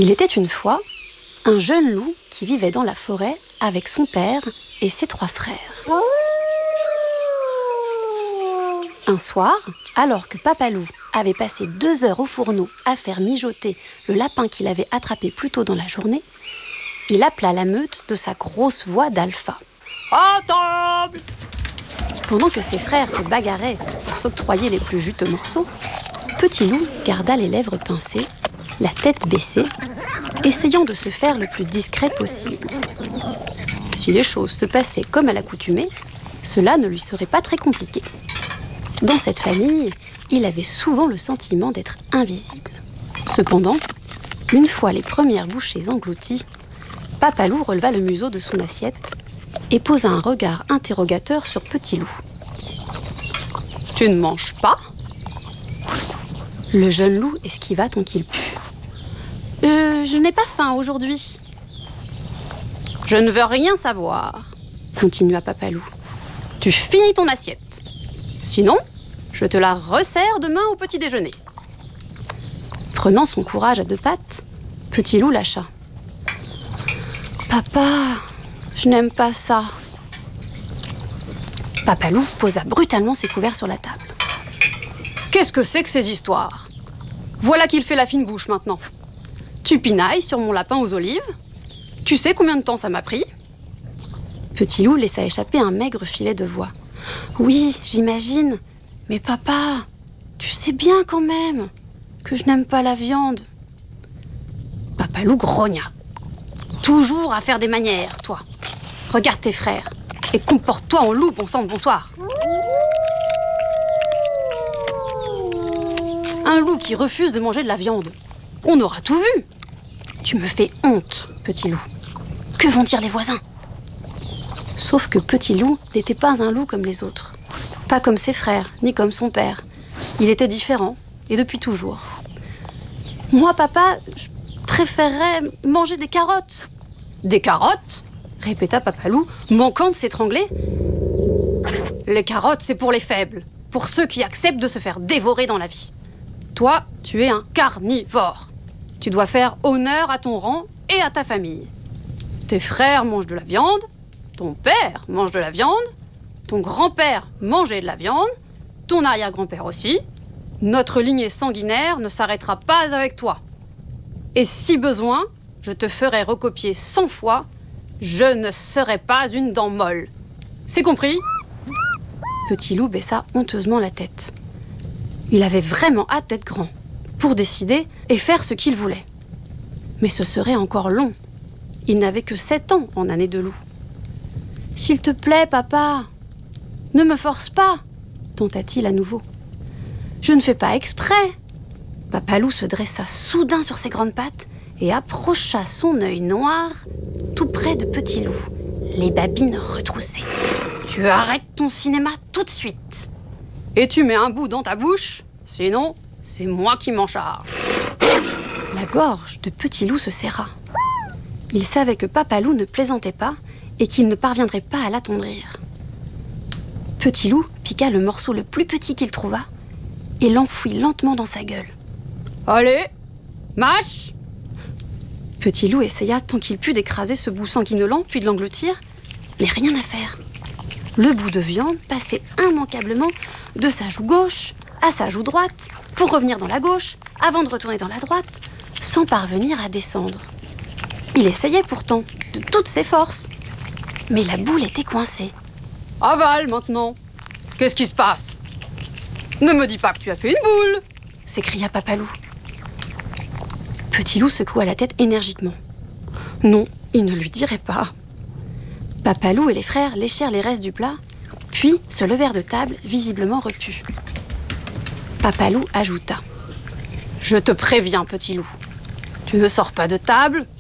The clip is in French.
Il était une fois un jeune loup qui vivait dans la forêt avec son père et ses 3 frères. Un soir, alors que Papa Loup avait passé 2 heures au fourneau à faire mijoter le lapin qu'il avait attrapé plus tôt dans la journée, il appela la meute de sa grosse voix d'alpha. À table! Pendant que ses frères se bagarraient pour s'octroyer les plus juteux morceaux, Petit Loup garda les lèvres pincées, la tête baissée, essayant de se faire le plus discret possible. Si les choses se passaient comme à l'accoutumée, cela ne lui serait pas très compliqué. Dans cette famille, il avait souvent le sentiment d'être invisible. Cependant, une fois les premières bouchées englouties, Papa Loup releva le museau de son assiette et posa un regard interrogateur sur Petit Loup. « Tu ne manges pas ?» Le jeune loup esquiva tant qu'il put. « Je n'ai pas faim aujourd'hui. »« Je ne veux rien savoir, » continua Papa Loup. « Tu finis ton assiette. Sinon, je te la resserre demain au petit déjeuner. » Prenant son courage à 2 pattes, Petit Loup lâcha. « Papa, je n'aime pas ça. » Papa Loup posa brutalement ses couverts sur la table. « Qu'est-ce que c'est que ces histoires ? Voilà qu'il fait la fine bouche maintenant. Tu pinailles sur mon lapin aux olives. Tu sais combien de temps ça m'a pris ?» Petit Loup laissa échapper un maigre filet de voix. « Oui, j'imagine. Mais papa, tu sais bien quand même que je n'aime pas la viande. » Papa Loup grogna. « Toujours à faire des manières, toi. Regarde tes frères et comporte-toi en loup, bon sang de bonsoir. » Un loup qui refuse de manger de la viande. On aura tout vu. Tu me fais honte, Petit Loup. Que vont dire les voisins ? Sauf que Petit Loup n'était pas un loup comme les autres. Pas comme ses frères, ni comme son père. Il était différent, et depuis toujours. « Moi, papa, je préférerais manger des carottes. »« Des carottes ?» répéta Papa Loup, manquant de s'étrangler. « Les carottes, c'est pour les faibles, pour ceux qui acceptent de se faire dévorer dans la vie. Toi, tu es un carnivore. Tu dois faire honneur à ton rang et à ta famille. Tes frères mangent de la viande, ton père mange de la viande, ton grand-père mangeait de la viande, ton arrière-grand-père aussi. Notre lignée sanguinaire ne s'arrêtera pas avec toi. Et si besoin, je te ferai recopier 100 fois, je ne serai pas une dent molle. C'est compris ? » Petit Loup baissa honteusement la tête. Il avait vraiment hâte d'être grand, pour décider et faire ce qu'il voulait. Mais ce serait encore long. Il n'avait que 7 ans en année de loup. « S'il te plaît, papa, ne me force pas, » tenta-t-il à nouveau. « Je ne fais pas exprès. » Papa Loup se dressa soudain sur ses grandes pattes et approcha son œil noir tout près de Petit Loup, les babines retroussées. « Tu arrêtes ton cinéma tout de suite. Et tu mets un bout dans ta bouche, sinon c'est moi qui m'en charge. » La gorge de Petit Loup se serra. Il savait que Papa Loup ne plaisantait pas et qu'il ne parviendrait pas à l'attendrir. Petit Loup piqua le morceau le plus petit qu'il trouva et l'enfouit lentement dans sa gueule. « Allez, mâche !» Petit Loup essaya tant qu'il put d'écraser ce bout sanguinolent puis de l'engloutir, mais rien à faire. Le bout de viande passait immanquablement de sa joue gauche à sa joue droite pour revenir dans la gauche avant de retourner dans la droite sans parvenir à descendre. Il essayait pourtant de toutes ses forces, mais la boule était coincée. « Avale maintenant. Qu'est-ce qui se passe ? Ne me dis pas que tu as fait une boule !» s'écria Papa Loup. Petit Loup secoua la tête énergiquement. Non, il ne lui dirait pas. Papa Loup et les frères léchèrent les restes du plat, puis se levèrent de table, visiblement repus. Papa Loup ajouta : « Je te préviens, Petit Loup. Tu ne sors pas de table